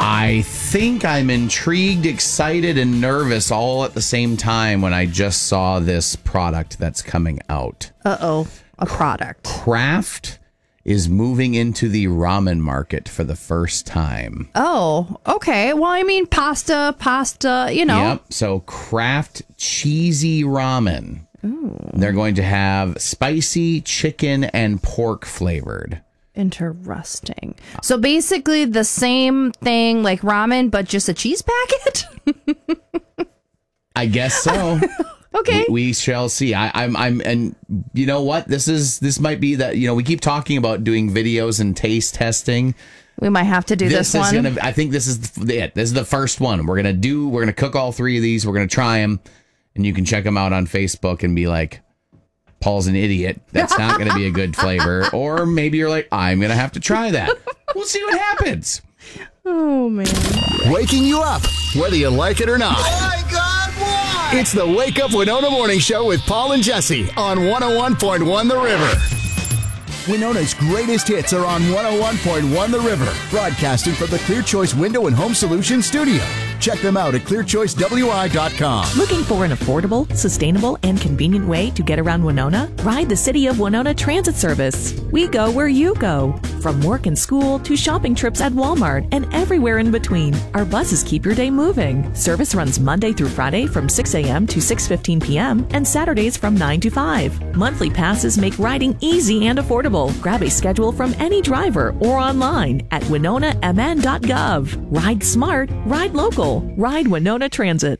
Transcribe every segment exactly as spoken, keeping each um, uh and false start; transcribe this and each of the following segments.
I think I'm intrigued, excited, and nervous all at the same time when I just saw this product that's coming out. Uh-oh, a product. Kraft is moving into the ramen market for the first time. Oh, okay. Well, I mean, pasta, pasta, you know. Yep. So Kraft cheesy ramen. Ooh. They're going to have spicy chicken and pork flavored. Interesting. So basically the same thing like ramen, but just a cheese packet? I guess so. Okay. We, we shall see. I, I'm, I'm, and you know what? This is, this might be that, you know, we keep talking about doing videos and taste testing. We might have to do this, this one. Is gonna, I think this is the, it. This is the first one. We're going to do, we're going to cook all three of these. We're going to try them, and you can check them out on Facebook and be like, Paul's an idiot. That's not going to be a good flavor. Or maybe you're like, I'm going to have to try that. We'll see what happens. Oh, man. Waking you up, whether you like it or not. Oh, my God. It's the Wake Up Winona Morning Show with Paul and Jesse on one oh one point one The River. Winona's greatest hits are on one oh one point one The River, broadcasting from the Clear Choice Window and Home Solutions studio. Check them out at clear choice w i dot com. Looking for an affordable, sustainable, and convenient way to get around Winona? Ride the City of Winona Transit Service. We go where you go. From work and school to shopping trips at Walmart and everywhere in between, our buses keep your day moving. Service runs Monday through Friday from six a.m. to six fifteen p.m. and Saturdays from nine to five. Monthly passes make riding easy and affordable. Grab a schedule from any driver or online at winona m n dot gov. Ride smart, ride local. Ride Winona Transit.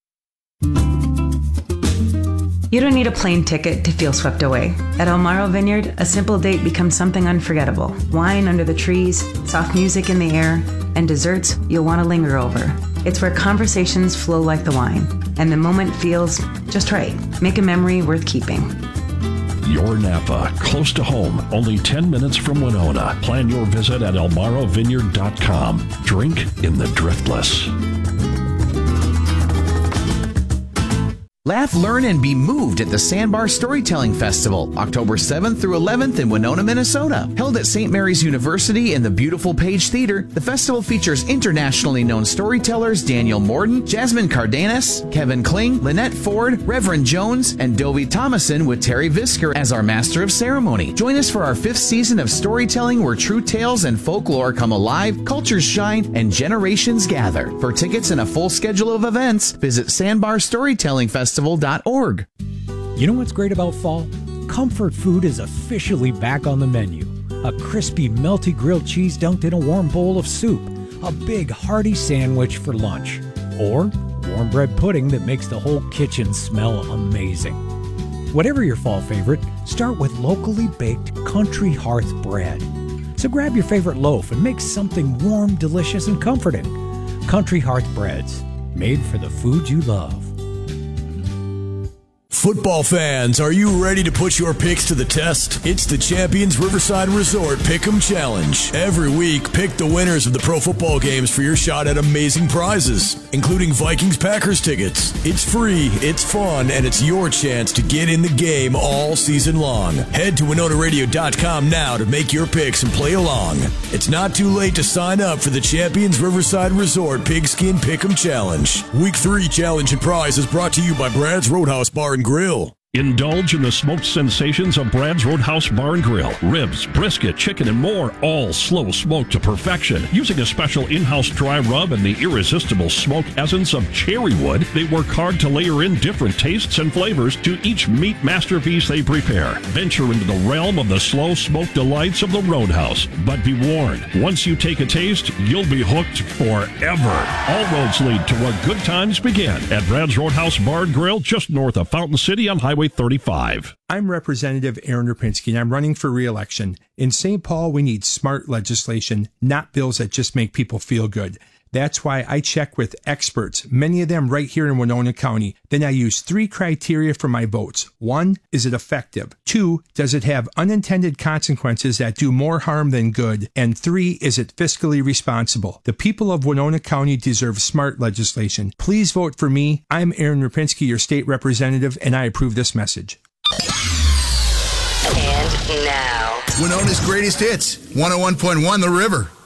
You don't need a plane ticket to feel swept away. At El Marro Vineyard, a simple date becomes something unforgettable. Wine under the trees, soft music in the air, and desserts you'll want to linger over. It's where conversations flow like the wine, and the moment feels just right. Make a memory worth keeping. Your Napa, close to home, only ten minutes from Winona. Plan your visit at el marro vineyard dot com. Drink in the Driftless. Laugh, learn, and be moved at the Sandbar Storytelling Festival, October seventh through eleventh in Winona, Minnesota. Held at Saint Mary's University in the beautiful Page Theater, the festival features internationally known storytellers Daniel Morden, Jasmine Cardenas, Kevin Kling, Lynette Ford, Reverend Jones, and Dovie Thomason with Terry Visker as our Master of Ceremony. Join us for our fifth season of storytelling where true tales and folklore come alive, cultures shine, and generations gather. For tickets and a full schedule of events, visit sandbar storytelling festival dot org. You know what's great about fall? Comfort food is officially back on the menu. A crispy, melty grilled cheese dunked in a warm bowl of soup. A big, hearty sandwich for lunch. Or warm bread pudding that makes the whole kitchen smell amazing. Whatever your fall favorite, start with locally baked Country Hearth bread. So grab your favorite loaf and make something warm, delicious, and comforting. Country Hearth breads, made for the food you love. Football fans, are you ready to put your picks to the test? It's the Champions Riverside Resort Pick'em Challenge. Every week, pick the winners of the pro football games for your shot at amazing prizes, including Vikings-Packers tickets. It's free, it's fun, and it's your chance to get in the game all season long. Head to winona radio dot com now to make your picks and play along. It's not too late to sign up for the Champions Riverside Resort Pigskin Pick'em Challenge. Week three challenge and prize is brought to you by Brad's Roadhouse Bar and Grill. Indulge in the smoked sensations of Brad's Roadhouse Bar and Grill. Ribs, brisket, chicken, and more, all slow smoked to perfection. Using a special in-house dry rub and the irresistible smoke essence of cherry wood, they work hard to layer in different tastes and flavors to each meat masterpiece they prepare. Venture into the realm of the slow smoked delights of the Roadhouse. But be warned, once you take a taste, you'll be hooked forever. All roads lead to where good times begin at Brad's Roadhouse Bar and Grill, just north of Fountain City on Highway thirty-five. I'm Representative Aaron Rapinski, and I'm running for re-election. In Saint Paul, we need smart legislation, not bills that just make people feel good. That's why I check with experts, many of them right here in Winona County. Then I use three criteria for my votes. One, is it effective? Two, does it have unintended consequences that do more harm than good? And three, is it fiscally responsible? The people of Winona County deserve smart legislation. Please vote for me. I'm Aaron Rapinski, your state representative, and I approve this message. And now, Winona's greatest hits, one oh one point one The River.